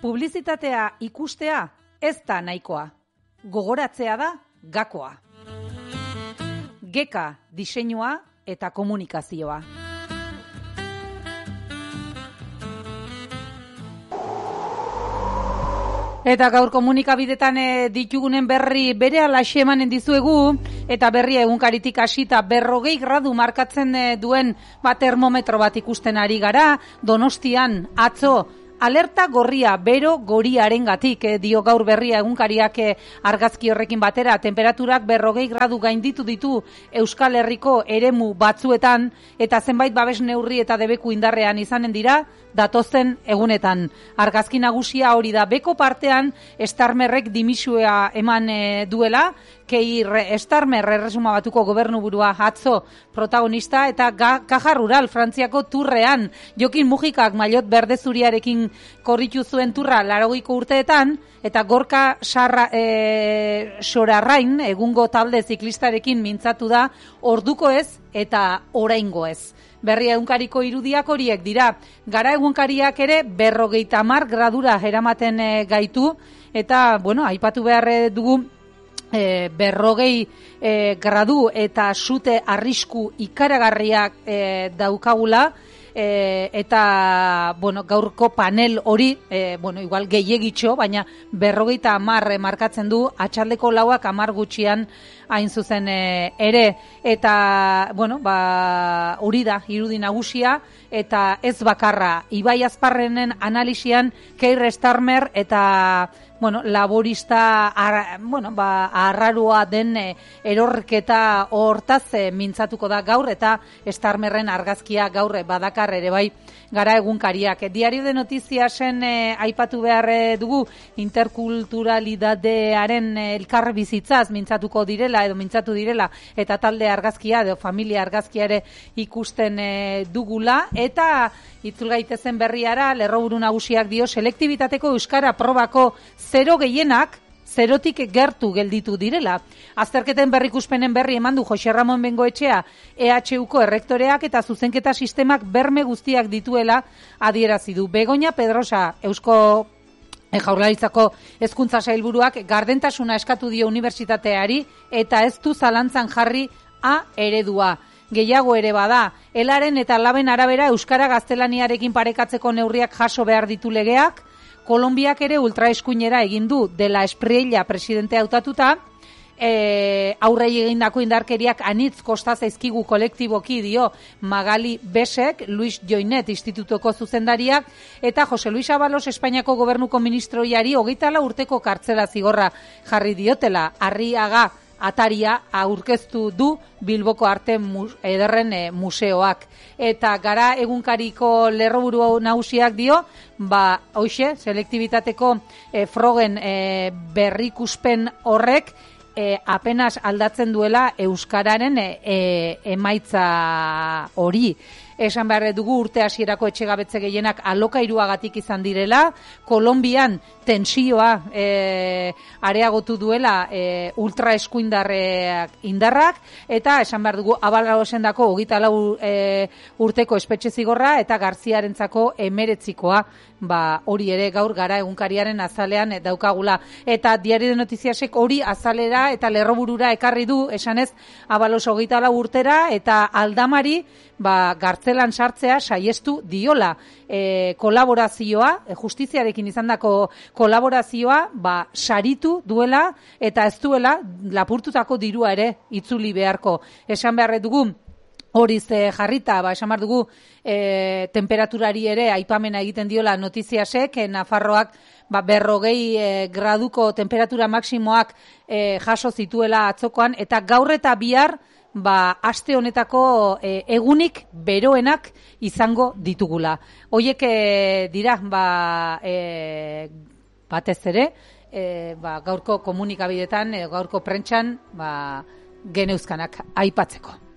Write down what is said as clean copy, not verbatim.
Publizitatea ikustea ez da nahikoa. Gogoratzea da gakoa. Geka diseinua eta komunikazioa. Eta gaur komunikabidetan ditugunen berri berehala emanen dizuegu, eta berria egunkaritik hasita 40 gradu markatzen duen termometro bat ikusten ari gara. Donostian atzo alerta gorria bero goriarengatik dio gaur berria egunkariak argazki horrekin batera. Temperaturak 40 gradu gainditu ditu Euskal Herriko eremu batzuetan, eta zenbait babes neurri eta debeku indarrean izanen dira datozen egunetan. Argazki nagusia hori da. Beko partean Starmerrek dimisua eman duela. Keir Starmer erresuma batuko gobernuburua atzo protagonista, eta Caja Rural Frantziako turrean Jokin Mujikak maillot berde zuriarekin korritu zuen turra 80ko urteetan, eta Gorka Sorarrain egungo talde ziklistarekin mintzatu da orduko ez eta oraingo ez. Berria egunkariko irudiak horiek dira. Gara egunkariak ere 50 gradura eramaten gaitu, eta aipatu behar dugu 40 gradu eta sute arrisku ikaragarriak daukagula, eta gaurko panel hori igual gehiegitxo, baina 50 markatzen du, atxaldeko 4 10 gutxian hain zuzen ere, eta hori da irudi nagusia, eta ez bakarra. Ibai Azparrenen analisian Keir Starmer eta laborista arraroa den erorketa hortaz mintzatuko da gaur, eta Starmerren argazkia gaur badakar ere bai gara egunkariak. Diario de Notiziasen aipatu behar dugu interkulturalidadearen elkar bizitzaz mintzatu direla, eta talde argazkia edo familia argazkia ere ikusten dugula, eta itzul gaitezen berriara, lerroburu nagusiak dio selektibitateko euskara probako 0 gehienak 0tik gertu gelditu direla. Azterketen berrikuspenen berri eman du Jose Ramon Bengoetxea, EHUko errektoreak, eta zuzenketa sistemak berme guztiak dituela adierazi du. Begoña Pedrosa, Eusko Jaurlaritzako hezkuntza sailburuak, gardentasuna eskatu dio unibertsitateari, eta ez du zalantzan jarri A eredua. Gehiago ere bada, elaren eta laben arabera euskara gaztelaniarekin parekatzeko neurriak jaso behar ditu legeak. Kolonbiak ere ultraeskuinera egin du, Dela Espriella presidente hautatuta, aurrei egindako indarkeriak anitz kosta zaizkigu kolektiboki dio Magali Besek, Luis Joinet institutuko zuzendariak, eta Jose Luis Abalos Espainiako gobernuko ministroiari 24 urteko kartzela zigorra jarri diotela. Arriaga ataria aurkeztu du Bilboko Arte Ederren museoak. Eta gara egunkariko lerroburu nagusiak dio, hoxe, selektibitateko frogen berrikuspen horrek apenas aldatzen duela euskararen emaitza hori. Esan behar dugu urte hasierako etxegabetze gehienak alokairuagatik izan direla, Kolonbian tentsioa areagotu duela ultraeskuindarrak indarrak, eta esan behar dugu Abalosendako 24 urteko espetxe zigorra, eta Garziarentzako 19koa, hori ere gaur gara egunkariaren azalean daukagula. Eta Diario de Notiziasek hori azalera eta lerroburura ekarri du, esanez Abalos 24 urtera, eta Aldamari gartzelan sartzea saiestu diola. Kolaborazioa, justiziarekin izandako kolaborazioa, saritu duela, eta ez duela lapurtutako dirua ere itzuli beharko. Esan behar dugu, horiz jarrita, esan behar dugu, temperaturari ere aipamena egiten diola Notiziasek, Nafarroak 40 graduko temperatura maksimoak jaso zituela atzokoan, eta gaur eta bihar aste honetako egunik beroenak izango ditugula. Hoiek dira batez ere gaurko komunikabidetan, gaurko prentsan geneuzkanak aipatzeko.